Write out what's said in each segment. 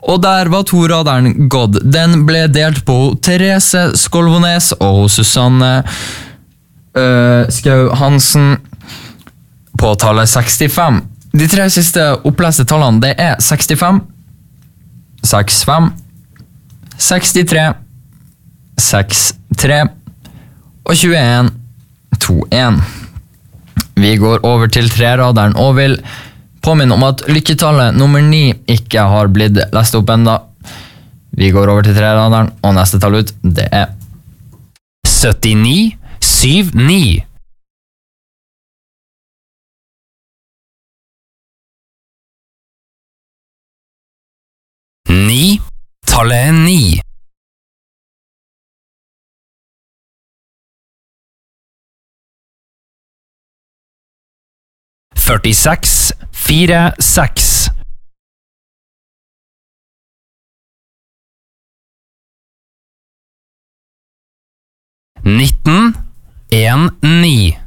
Og der var to-raderen gått. Den ble delt på Therese Skolvones og Susanne Skau Hansen på tallet 65. De tre siste oppleste tallene det er 65, 65, 63, 63 og 21, 21. Vi går over til treraderen og vil påminne om at lykketallet nummer 9 ikke har blitt lest opp enda. Vi går over til treraderen, og neste tall ut, det er 79, 79. 9, tallet er 9. 46, 4, 6. 19, 1, 9.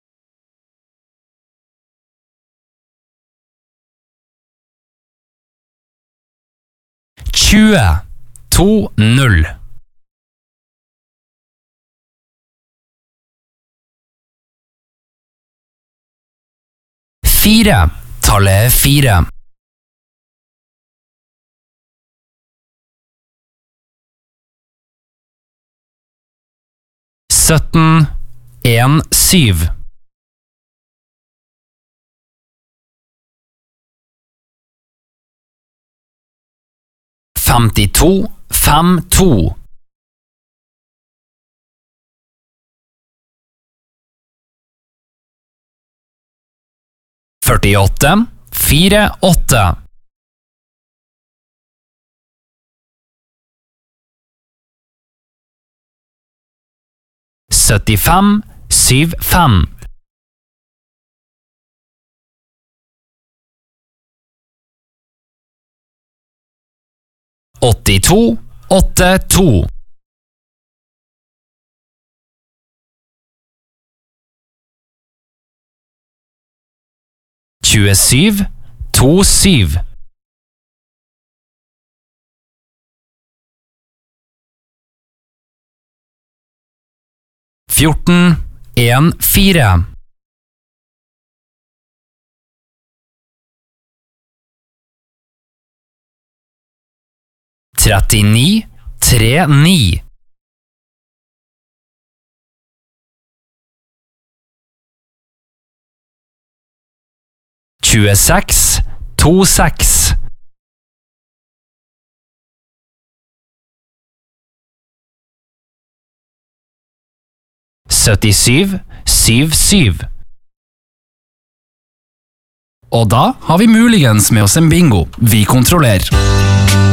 20, 2, 0. 4, tallet er 4. 17, 1, 7. 52, 5, 2. 48, 4, 8. 75, 7, 5. 82, 8, 2. 27, 2, 7. 14, 1, 4. 39, 3, 9. 26, 2, 6. 77, 7, 7. Og da har vi muligens med oss en bingo. Vi kontrollerer.